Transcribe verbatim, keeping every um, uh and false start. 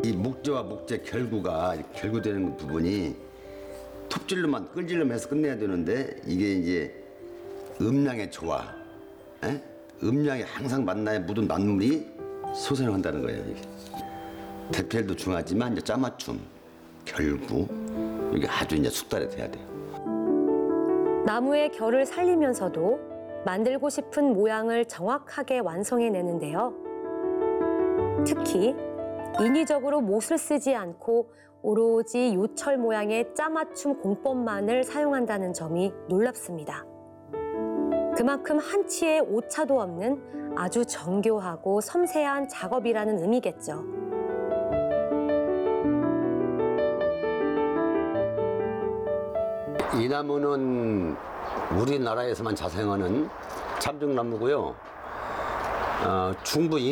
이 목재와 목재 결구가 결구되는 부분이 톱질로만 끌질로만 해서 끝내야 되는데 이게 이제 음량의 조화, 에? 음량이 항상 만나야 묻은 만물이 소생을 한다는 거예요. 이게. 대필도 중요하지만 이제 짜맞춤, 결구 이게 아주 이제 숙달이 돼야 돼요. 나무의 결을 살리면서도 만들고 싶은 모양을 정확하게 완성해내는데요. 특히 인위적으로 못을 쓰지 않고 오로지 요철 모양의 짜맞춤 공법만을 사용한다는 점이 놀랍습니다. 그만큼 한치의 오차도 없는 아주 정교하고 섬세한 작업이라는 의미겠죠. 이 나무는 우리나라에서만 자생하는 참중나무고요. 어, 중부